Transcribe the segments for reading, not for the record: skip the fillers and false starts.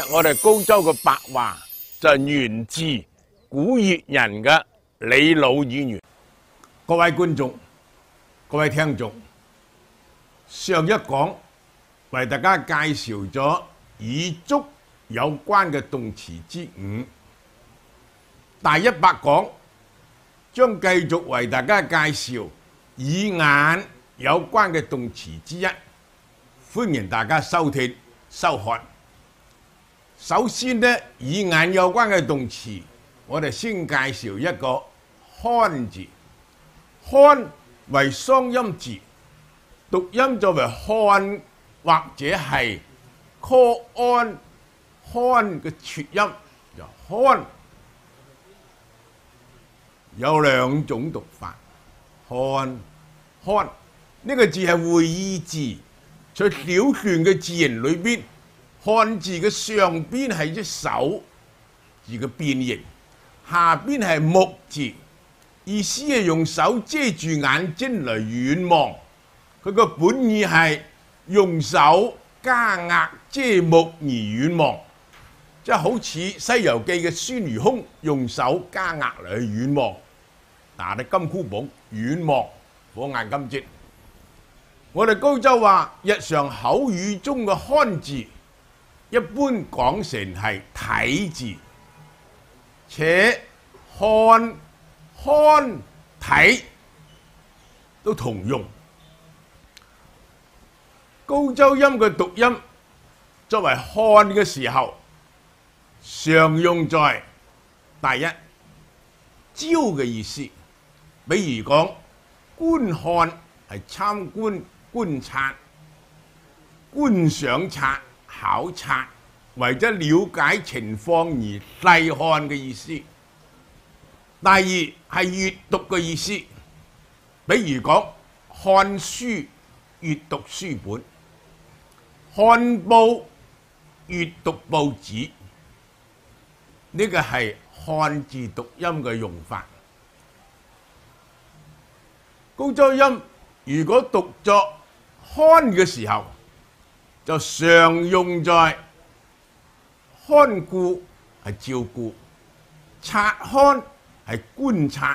我哋高州嘅白話就源自古粵人嘅李老演員。 各位觀眾、各位聽眾，上一講為大家介紹咗與足有關嘅動詞之五，第100講將繼續為大家介紹與眼有關嘅動詞之一，歡迎大家收聽收看。首先呢，與眼有關嘅動詞，我哋先介紹一個看字。看為雙音字，讀音作為看或者係 call on 看嘅撮音，就看有兩種讀法。看呢個字係會意字，在小段嘅字形裏邊，看字嘅上邊係隻手字嘅變形，下邊係目字，意思係用手遮住眼睛嚟遠望。佢個本意係用手加額遮目而遠望，即係好似《西遊記》嘅孫悟空用手加額嚟去遠望，拿啲金箍棒遠望，火眼金睛。我哋高州話日常口語中嘅看字，一般講成係睇字，且看睇都同用。高州音嘅讀音作為看嘅時候，常用在第一招嘅意思，比如講觀看係參觀、觀察、觀賞察、考察，為咗了解情況而細看嘅意思。第二係閱讀嘅意思，比如講看書、閱讀書本；看報、閱讀報紙。呢個係看字讀音嘅用法。高州音如果讀作看嘅時候，就常用在看顧係照顧，察看係觀察、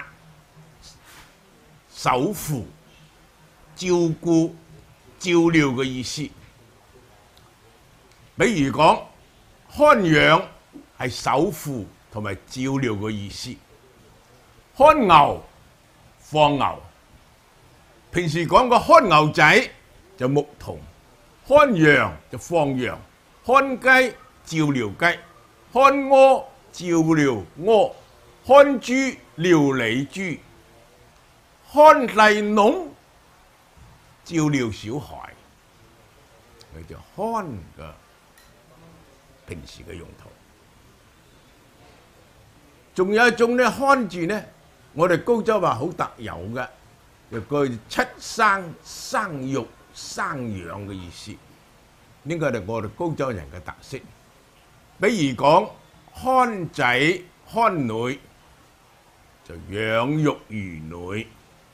守護、照顧、照料嘅意思。比如講看養係守護同埋照料嘅意思。看牛放牛，平時講個看牛仔就牧童，看羊就放羊，看雞照料雞，看鵝照料鵝，看豬料理豬，看細農照料小孩，佢就看嘅平時嘅用途。仲有一種咧看字呢，我哋高州話好特有嘅，就句出生、生育、生養嘅意思。呢個係我哋高州人嘅特色。比如講看仔看女，就養育兒女。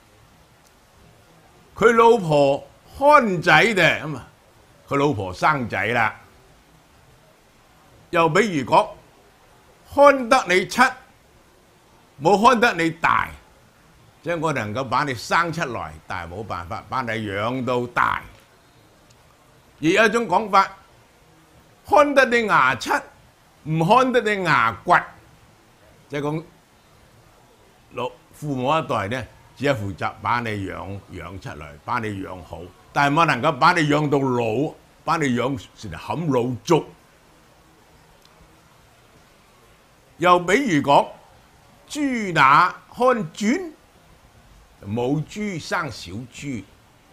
佢老婆看仔嘅咁啊，佢老婆生仔啦。又比如講看得你七，冇看得你大，即係我能夠把你生出來，但係冇辦法把你養到大。而有一種講法，看得你牙七，唔看得你牙倔，即係講父母一代呢，只係負責把你養出嚟，把你養好，但係冇能夠把你養到老，把你養成冚老族。又比如講豬乸看轉，母豬生小豬。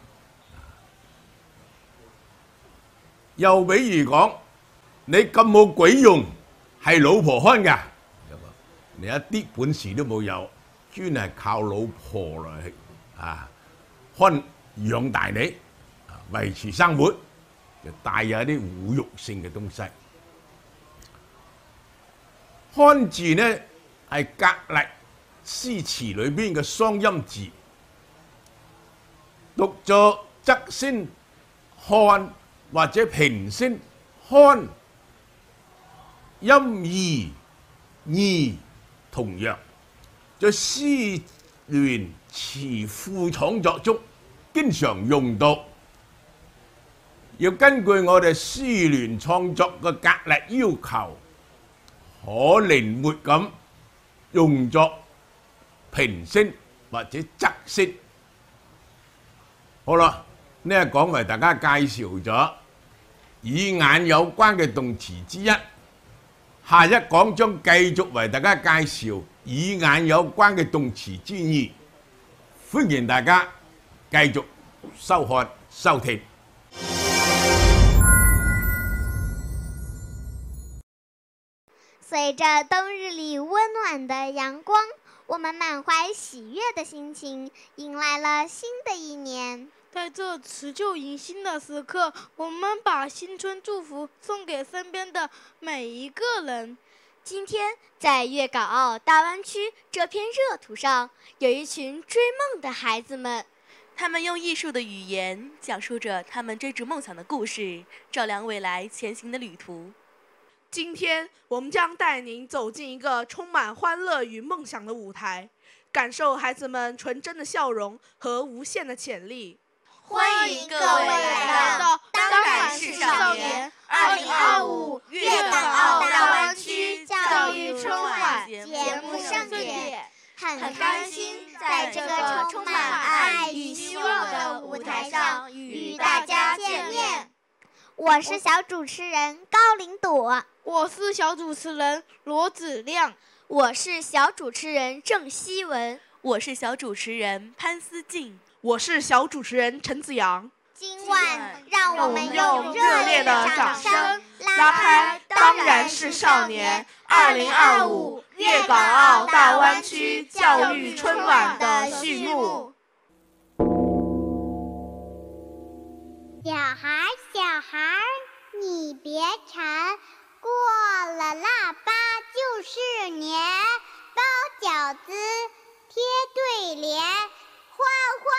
又比如講你咁冇鬼用，係老婆看㗎，你一啲本事都冇有，專係靠老婆嚟看養大你，維持生活，就帶有一啲侮辱性嘅東西。看字呢係格律詩詞裏邊嘅雙音字，讀作側聲看或者平聲看， 音义義同樣，在詩聯詞賦創作中經常用到。要根據我哋詩聯創作嘅格律要求，可靈活咁用作平聲或者仄聲。好啦，呢一講為大家介紹咗與眼有關嘅動詞之一，下一講將繼續為大家介紹與眼有關嘅動詞之二。歡迎大家繼續收看收聽。 随着冬日里温暖的阳光，我们满怀喜悦的心情迎来了新的一年。 在这辞旧迎新的时刻，我们把新春祝福送给身边的每一个人。 今天，在粤港澳大湾区这片热土上，有一群追梦的孩子们， 他们用艺术的语言讲述着他们追逐梦想的故事，照亮未来前行的旅途。 今天，我们将带您走进一个充满欢乐与梦想的舞台，感受孩子们纯真的笑容和无限的潜力。 欢迎各位来到当然是少年2025粤港澳大湾区教育春晚节目盛典。很开心在这个充满爱与希望的舞台上与大家见面。我是小主持人高林朵， 我是小主持人罗子亮， 我是小主持人郑希文， 我是小主持人潘思静， 我是小主持人陈子阳。 今晚让我们用热烈的掌声拉开当然是少年2025粤港澳大湾区教育春晚的序幕。 小孩，你别馋，过了腊八就是年，包饺子，贴对联，欢欢